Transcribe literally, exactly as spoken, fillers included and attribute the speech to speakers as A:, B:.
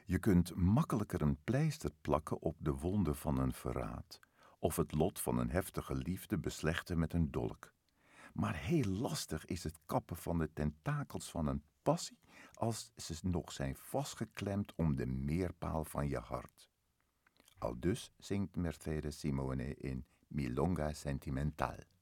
A: Je kunt makkelijker een pleister plakken op de wonden van een verraad, of het lot van een heftige liefde beslechten met een dolk. Maar heel lastig is het kappen van de tentakels van een passie als ze nog zijn vastgeklemd om de meerpaal van je hart. Aldus zingt Mercedes Simone in Milonga Sentimental.